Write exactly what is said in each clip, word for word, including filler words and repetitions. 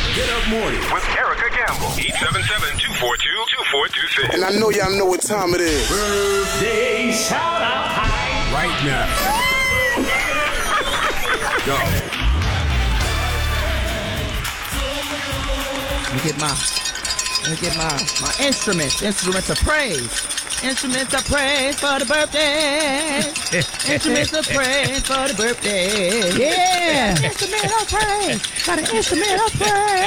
Get Up Morning with Erica Gamble. eight seven seven, two four two, two four two six. And I know y'all know what time it is. Birthday shout out high right now. Go. Let me get my, let me get my, my instruments, instruments of praise. Instruments of praise for the birthday. Instruments of praise for the birthday. Yeah. Instrument of praise for the instrument of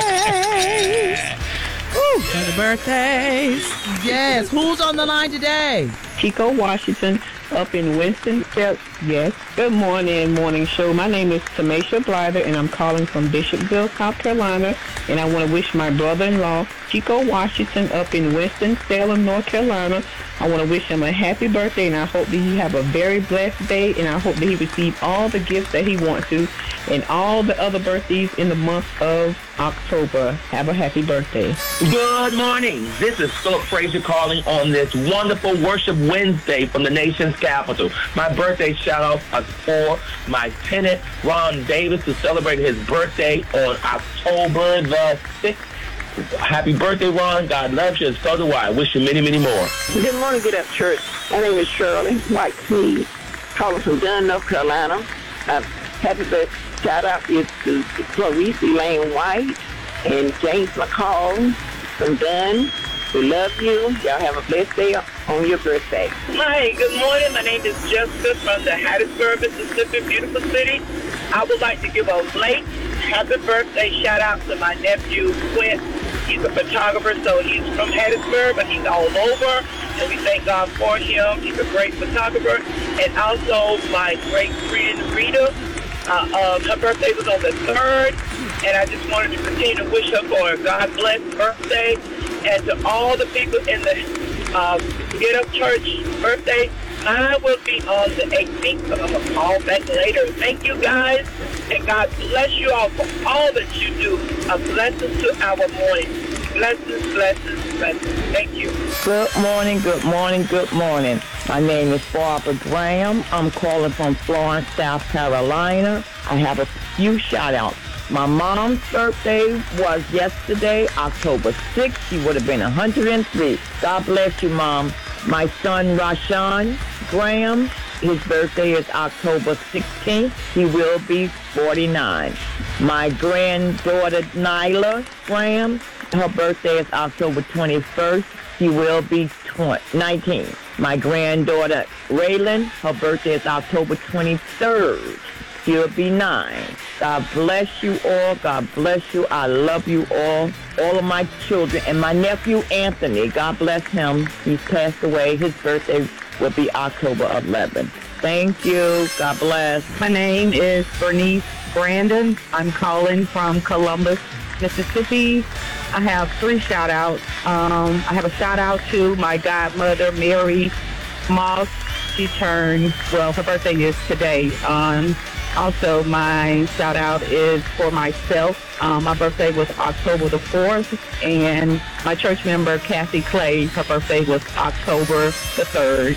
praise. Woo. For the birthdays. Yes. Who's on the line today? Chico Washington up in Winston-Salem. Yes. Good morning, morning show. My name is Tamisha Blyther, and I'm calling from Bishopville, South Carolina. And I want to wish my brother-in-law, Chico Washington, up in Winston-Salem, North Carolina. I want to wish him a happy birthday, and I hope that he have a very blessed day, and I hope that he receive all the gifts that he wants to, and all the other birthdays in the month of October. Have a happy birthday. Good morning. This is Philip Frazier calling on this wonderful Worship Wednesday from the nation's capital. My birthday shout-out is for my tenant, Ron Davis, who celebrated his birthday on October the sixth. Happy birthday, Ron. God loves you, and so do I. Wish you many, many more. Good morning, Get Up Church. My name is Shirley White Sneed, calling from Dunn, North Carolina. Uh, happy birthday. Shout out is to Clarice Elaine White and James McCall from Dunn. We love you. Y'all have a blessed day on your birthday. Hi, good morning. My name is Jessica from the Hattiesburg, Mississippi, beautiful city. I would like to give a late happy birthday shout out to my nephew, Quint. He's a photographer, so he's from Hattiesburg, but he's all over, and we thank God for him. He's a great photographer. And also my great friend, Rita. Uh, um, her birthday was on the third, and I just wanted to continue to wish her for a God-blessed birthday. And to all the people in the uh, Get Up Church birthday, I will be on the eighteenth, so I'm going to call back later. Thank you, guys, and God bless you all for all that you do. A blessing to our morning. Blessings, blessings, blessings. Thank you. Good morning, good morning, good morning. My name is Barbara Graham. I'm calling from Florence, South Carolina. I have a few shout-outs. My mom's birthday was yesterday, October sixth. She would have been one hundred three. God bless you, Mom. My son, Rashawn Graham, his birthday is October sixteenth. He will be forty-nine. My granddaughter, Nyla Graham, her birthday is October twenty-first. She will be nineteen. My granddaughter, Raylan, her birthday is October twenty-third. She'll be nine. God bless you all. God bless you. I love you all. All of my children and my nephew, Anthony. God bless him. He's passed away. His birthday will be October eleventh. Thank you. God bless. My name is Bernice Brandon. I'm calling from Columbus, Mississippi. I have three shout-outs. Um, I have a shout-out to my godmother, Mary Moss. She turned, well, her birthday is today. Um, also, my shout-out is for myself. Um, my birthday was October the fourth, and my church member, Kathy Clay, her birthday was October the third.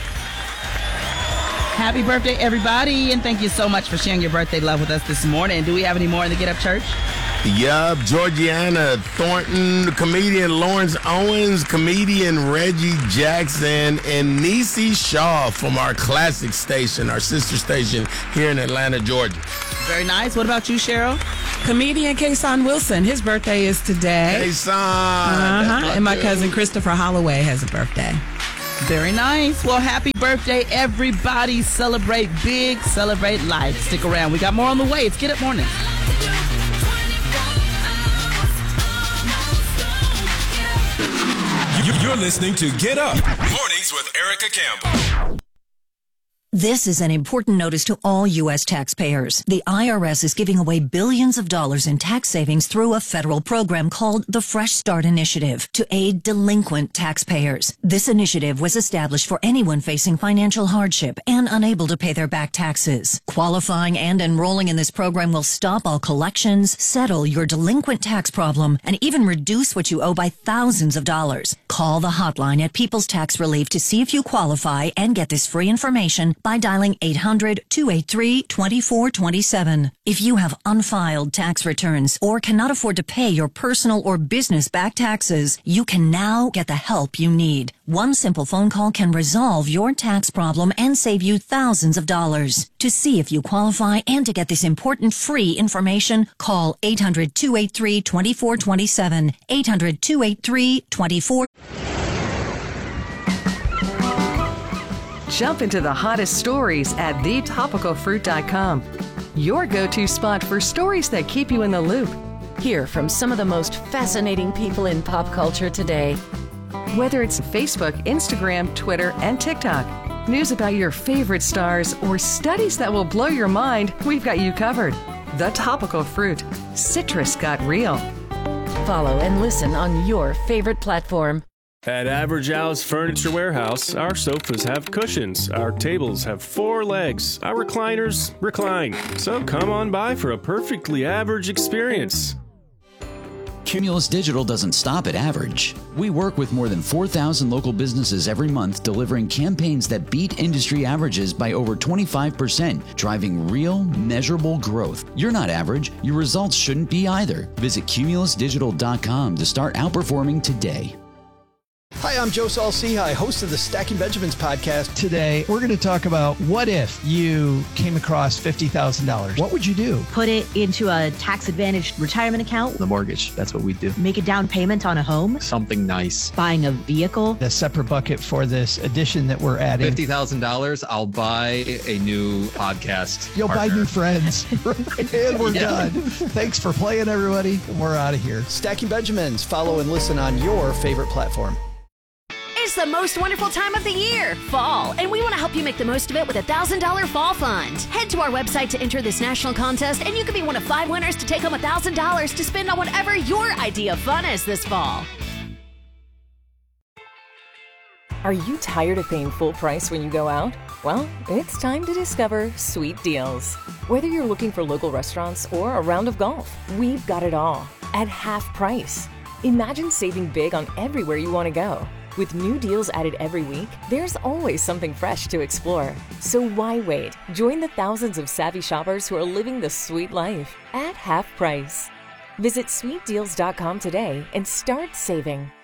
Happy birthday, everybody, and thank you so much for sharing your birthday love with us this morning. Do we have any more in the Get Up Church? Yup, Georgiana Thornton, comedian Lawrence Owens, comedian Reggie Jackson, and Niecy Shaw from our classic station, our sister station here in Atlanta, Georgia. Very nice. What about you, Cheryl? Comedian Kason Wilson. His birthday is today. Kason. Uh-huh. And my cousin Christopher Holloway has a birthday. Very nice. Well, happy birthday, everybody. Celebrate big, celebrate life. Stick around. We got more on the way. It's Get Up Morning. You're listening to Get Up Mornings with Erica Campbell. This is an important notice to all U S taxpayers. The I R S is giving away billions of dollars in tax savings through a federal program called the Fresh Start Initiative to aid delinquent taxpayers. This initiative was established for anyone facing financial hardship and unable to pay their back taxes. Qualifying and enrolling in this program will stop all collections, settle your delinquent tax problem, and even reduce what you owe by thousands of dollars. Call the hotline at People's Tax Relief to see if you qualify and get this free information by dialing eight hundred, two eight three, two four two seven. If you have unfiled tax returns or cannot afford to pay your personal or business back taxes, you can now get the help you need. One simple phone call can resolve your tax problem and save you thousands of dollars. To see if you qualify and to get this important free information, call eight hundred, two eight three, two four two seven. eight hundred, two eight three, two four. Jump into the hottest stories at the topical fruit dot com. Your go-to spot for stories that keep you in the loop. Hear from some of the most fascinating people in pop culture today. Whether it's Facebook, Instagram, Twitter, and TikTok, news about your favorite stars, or studies that will blow your mind, we've got you covered. The Topical Fruit. Citrus got real. Follow and listen on your favorite platform. At Average Al's Furniture Warehouse, our sofas have cushions, our tables have four legs, our recliners recline. So come on by for a perfectly average experience. Cumulus Digital doesn't stop at average. We work with more than four thousand local businesses every month, delivering campaigns that beat industry averages by over twenty-five percent, driving real, measurable growth. You're not average. Your results shouldn't be either. Visit cumulus digital dot com to start outperforming today. Hi, I'm Joe Saul-Sehy, host of the Stacking Benjamins podcast. Today, we're going to talk about what if you came across fifty thousand dollars. What would you do? Put it into a tax-advantaged retirement account. The mortgage, that's what we do. Make a down payment on a home. Something nice. Buying a vehicle. A separate bucket for this addition that we're adding. fifty thousand dollars, I'll buy a new podcast You'll partner. buy new friends. And we're Yeah. done. Thanks for playing, everybody. We're out of here. Stacking Benjamins. Follow and listen on your favorite platform. It's the most wonderful time of the year, fall, and we want to help you make the most of it with a one thousand dollars Fall Fund. Head to our website to enter this national contest, and you could be one of five winners to take home one thousand dollars to spend on whatever your idea of fun is this fall. Are you tired of paying full price when you go out? Well, it's time to discover Sweet Deals. Whether you're looking for local restaurants or a round of golf, we've got it all at half price. Imagine saving big on everywhere you want to go. With new deals added every week, there's always something fresh to explore. So why wait? Join the thousands of savvy shoppers who are living the sweet life at half price. Visit sweet deals dot com today and start saving.